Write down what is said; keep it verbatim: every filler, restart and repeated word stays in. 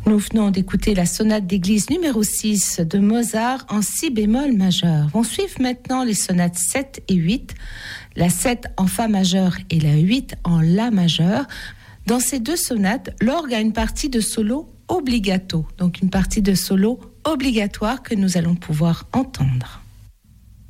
Nous venons d'écouter la sonate d'église numéro six de Mozart en si bémol majeur. Vont suivre maintenant les sonates sept et huit, la sept en fa majeur et la huit en la majeur. Dans ces deux sonates, l'orgue a une partie de solo obligato, donc une partie de solo obligatoire que nous allons pouvoir entendre.